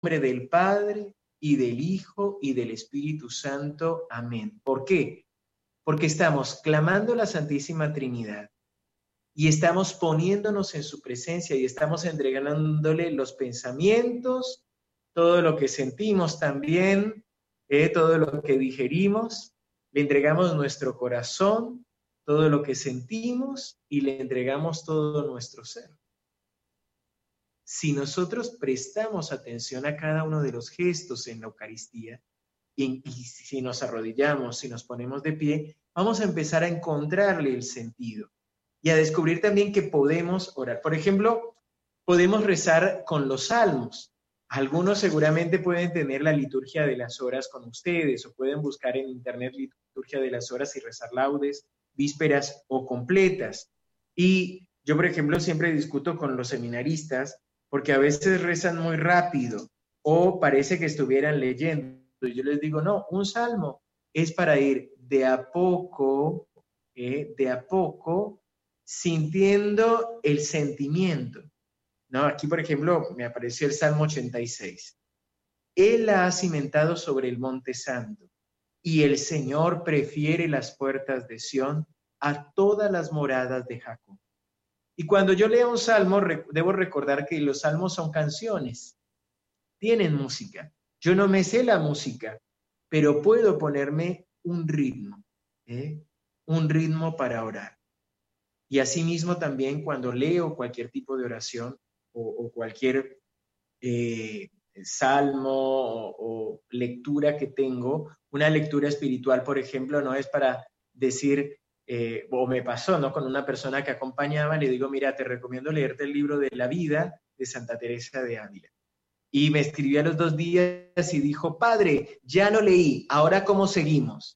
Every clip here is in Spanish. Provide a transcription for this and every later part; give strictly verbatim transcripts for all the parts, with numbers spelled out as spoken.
nombre del Padre, y del Hijo, y del Espíritu Santo. Amén. ¿Por qué? Porque estamos clamando a la Santísima Trinidad y estamos poniéndonos en su presencia y estamos entregándole los pensamientos, todo lo que sentimos también, eh, todo lo que digerimos, le entregamos nuestro corazón, todo lo que sentimos y le entregamos todo nuestro ser. Si nosotros prestamos atención a cada uno de los gestos en la Eucaristía, y, y si nos arrodillamos, si nos ponemos de pie, vamos a empezar a encontrarle el sentido y a descubrir también que podemos orar. Por ejemplo, podemos rezar con los salmos. Algunos seguramente pueden tener la liturgia de las horas con ustedes o pueden buscar en internet liturgia de las horas y rezar laudes, vísperas o completas. Y yo, por ejemplo, siempre discuto con los seminaristas porque a veces rezan muy rápido o parece que estuvieran leyendo. Y yo les digo, no, un salmo es para ir de a poco, eh, de a poco, sintiendo el sentimiento. No, aquí, por ejemplo, me apareció el Salmo ochenta y seis. Él la ha cimentado sobre el monte santo, y el Señor prefiere las puertas de Sión a todas las moradas de Jacob. Y cuando yo leo un salmo, debo recordar que los salmos son canciones, tienen música. Yo no me sé la música, pero puedo ponerme un ritmo, ¿eh? un ritmo para orar. Y asimismo también cuando leo cualquier tipo de oración o, o cualquier eh, salmo o, o lectura que tengo, una lectura espiritual, por ejemplo, no es para decir, eh, o me pasó, ¿no? Con una persona que acompañaba, le digo, mira, te recomiendo leerte el libro de la vida de Santa Teresa de Ávila. Y me escribió a los dos días y dijo, padre, ya lo leí, ¿ahora cómo seguimos?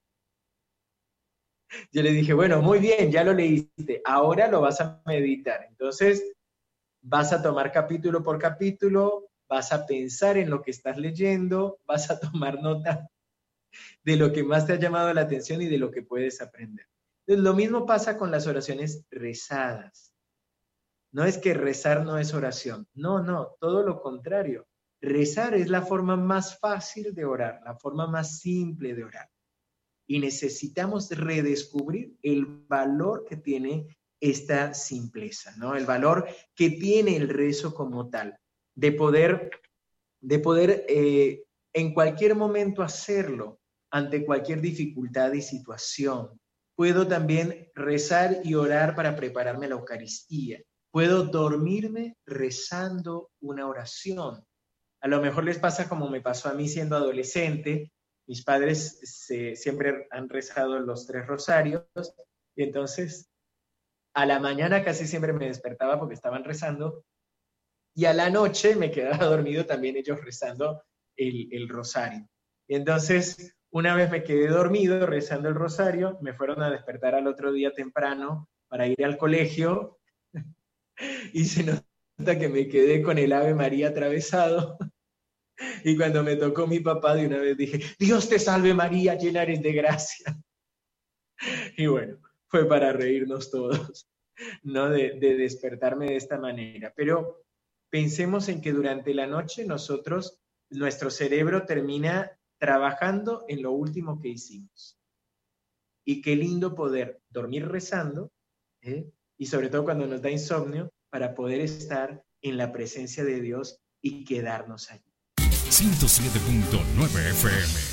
Yo le dije, bueno, muy bien, ya lo leíste, ahora lo vas a meditar. Entonces, vas a tomar capítulo por capítulo, vas a pensar en lo que estás leyendo, vas a tomar nota de lo que más te ha llamado la atención y de lo que puedes aprender. Entonces, lo mismo pasa con las oraciones rezadas. No es que rezar no es oración, no, no, todo lo contrario. Rezar es la forma más fácil de orar, la forma más simple de orar. Y necesitamos redescubrir el valor que tiene esta simpleza, ¿no? El valor que tiene el rezo como tal, de poder, de poder eh, en cualquier momento hacerlo, ante cualquier dificultad y situación. Puedo también rezar y orar para prepararme a la Eucaristía. Puedo dormirme rezando una oración. A lo mejor les pasa como me pasó a mí siendo adolescente. Mis padres se, siempre han rezado los tres rosarios y entonces a la mañana casi siempre me despertaba porque estaban rezando y a la noche me quedaba dormido también ellos rezando el, el rosario. Y entonces una vez me quedé dormido rezando el rosario, me fueron a despertar al otro día temprano para ir al colegio y se nota que me quedé con el Ave María atravesado. Y cuando me tocó mi papá, de una vez dije, Dios te salve María, llena eres de gracia. Y bueno, fue para reírnos todos, ¿no? De, de despertarme de esta manera. Pero pensemos en que durante la noche nosotros, nuestro cerebro termina trabajando en lo último que hicimos. Y qué lindo poder dormir rezando, ¿eh? Y sobre todo cuando nos da insomnio, para poder estar en la presencia de Dios y quedarnos allí. ciento siete punto nueve F M